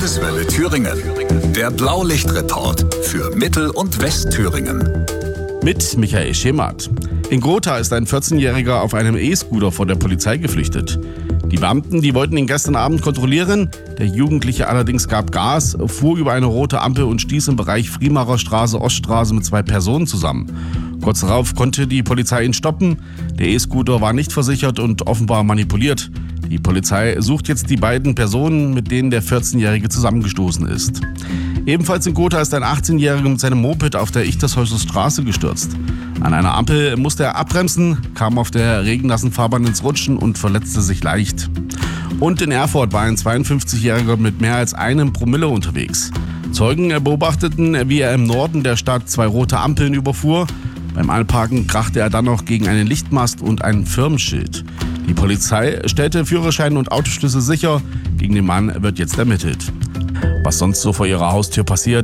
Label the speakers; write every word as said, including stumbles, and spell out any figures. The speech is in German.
Speaker 1: Landeswelle Thüringen. Der Blaulichtreport für Mittel- und Westthüringen.
Speaker 2: Mit Michael Schemath. In Gotha ist ein vierzehnjähriger auf einem E-Scooter vor der Polizei geflüchtet. Die Beamten, die wollten ihn gestern Abend kontrollieren. Der Jugendliche allerdings gab Gas, fuhr über eine rote Ampel und stieß im Bereich Friemarer Straße, Oststraße mit zwei Personen zusammen. Kurz darauf konnte die Polizei ihn stoppen. Der E-Scooter war nicht versichert und offenbar manipuliert. Die Polizei sucht jetzt die beiden Personen, mit denen der vierzehnjährige zusammengestoßen ist. Ebenfalls in Gotha ist ein achtzehnjähriger mit seinem Moped auf der Ichtershäuser Straße gestürzt. An einer Ampel musste er abbremsen, kam auf der regennassen Fahrbahn ins Rutschen und verletzte sich leicht. Und in Erfurt war ein zweiundfünfzigjähriger mit mehr als einem Promille unterwegs. Zeugen beobachteten, wie er im Norden der Stadt zwei rote Ampeln überfuhr. Beim Einparken krachte er dann noch gegen einen Lichtmast und ein Firmenschild. Die Polizei stellte Führerschein und Autoschlüssel sicher. Gegen den Mann wird jetzt ermittelt. Was sonst so vor ihrer Haustür passiert,